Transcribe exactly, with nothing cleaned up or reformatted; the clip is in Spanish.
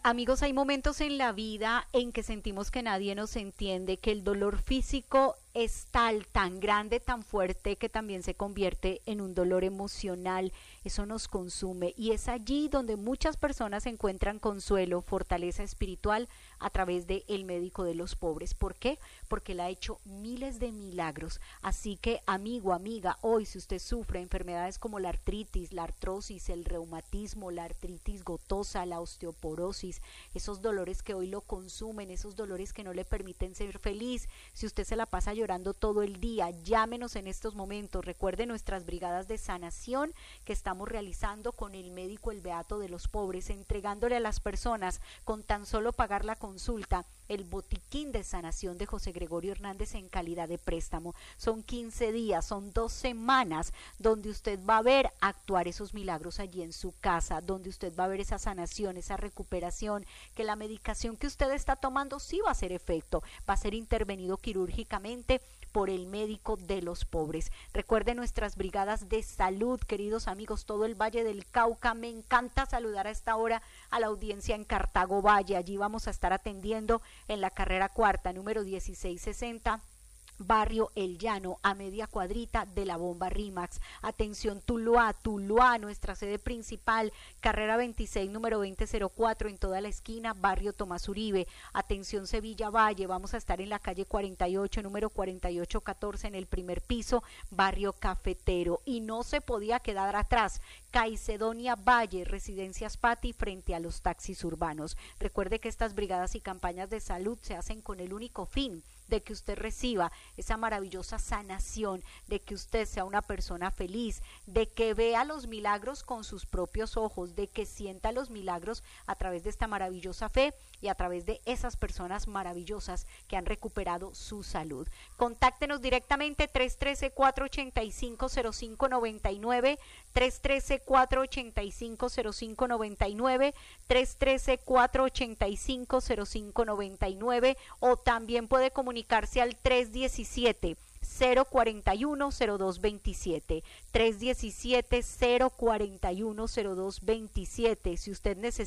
Amigos, hay momentos en la vida en que sentimos que nadie nos entiende, que el dolor físico es tal, tan grande, tan fuerte, que también se convierte en un dolor emocional. Eso nos consume y es allí donde muchas personas encuentran consuelo, fortaleza espiritual a través de el médico de los pobres. ¿Por qué? Porque él ha hecho miles de milagros. Así que, amigo, amiga, hoy si usted sufre enfermedades como la artritis, la artrosis, el reumatismo, la artritis gotosa, la osteoporosis, esos dolores que hoy lo consumen, esos dolores que no le permiten ser feliz, si usted se la pasa llorando todo el día, llámenos en estos momentos. Recuerde nuestras brigadas de sanación que estamos realizando con el médico el beato de los pobres, entregándole a las personas con tan solo pagar la consulta el botiquín de sanación de José Gregorio Hernández en calidad de préstamo. Son quince días, son dos semanas donde usted va a ver actuar esos milagros allí en su casa, donde usted va a ver esa sanación, esa recuperación, que la medicación que usted está tomando sí va a hacer efecto, va a ser intervenido quirúrgicamente por el médico de los pobres. Recuerde nuestras brigadas de salud, queridos amigos, todo el Valle del Cauca. Me encanta saludar a esta hora a la audiencia en Cartago Valle. Allí vamos a estar atendiendo en la carrera cuarta, número dieciséis sesenta. Barrio El Llano, a media cuadrita de la bomba Rimax. Atención Tuluá, Tuluá, nuestra sede principal, carrera veintiséis, número veinte cero cuatro, en toda la esquina, barrio Tomás Uribe. Atención Sevilla Valle, vamos a estar en la calle cuarenta y ocho, número cuarenta y ocho catorce, en el primer piso, barrio Cafetero. Y no se podía quedar atrás, Caicedonia Valle, Residencias Pati, frente a los taxis urbanos. Recuerde que estas brigadas y campañas de salud se hacen con el único fin de que usted reciba esa maravillosa sanación, de que usted sea una persona feliz, de que vea los milagros con sus propios ojos, de que sienta los milagros a través de esta maravillosa fe y a través de esas personas maravillosas que han recuperado su salud. Contáctenos directamente tres uno tres, cuatro ocho cinco, cero cinco nueve nueve, tres uno tres, cuatro ocho cinco, cero cinco nueve nueve, tres uno tres, cuatro ocho cinco, cero cinco nueve nueve, o también puede comunicarse al tres diecisiete, cero cuarenta y uno, cero dos veintisiete, tres diecisiete, cero cuarenta y uno, cero dos veintisiete. Si usted necesita